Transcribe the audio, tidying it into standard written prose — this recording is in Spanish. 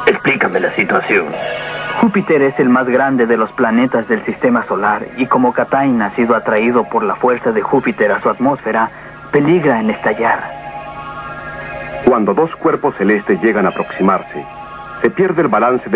Explícame la situación. Júpiter es el más grande de los planetas del sistema solar y como Catain ha sido atraído por la fuerza de Júpiter a su atmósfera, peligra en estallar. Cuando dos cuerpos celestes llegan a aproximarse, se pierde el balance de